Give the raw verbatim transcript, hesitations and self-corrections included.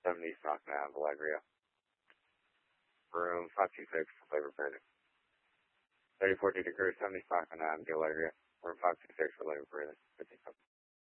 seventy Stockton Ave, Allegria. Room five two six, labor breathing. thirty-four Degree seventy Stockton Ave, Allegria. Room five two six for labor breathing. fifteen